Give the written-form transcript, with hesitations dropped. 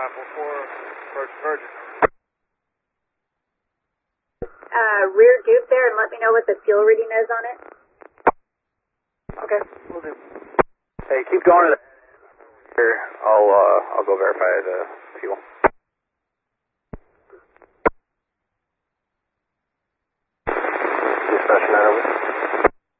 Virgin. Rear dupe there and let me know what the fuel reading is on it. Okay, we'll do. Hey, keep going to the... Here, I'll go verify the fuel.